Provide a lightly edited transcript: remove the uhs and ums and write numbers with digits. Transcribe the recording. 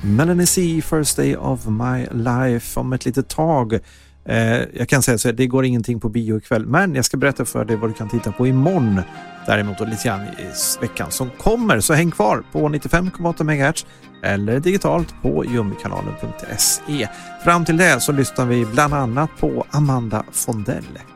Melanie C, First Day of My Life om ett litet tag. Jag kan säga så här, det går ingenting på bio ikväll, men jag ska berätta för dig vad du kan titta på imorgon. Däremot och lite grann i veckan som kommer, så häng kvar på 95,8 MHz eller digitalt på jummikanalen.se. Fram till det så lyssnar vi bland annat på Amanda Fondell.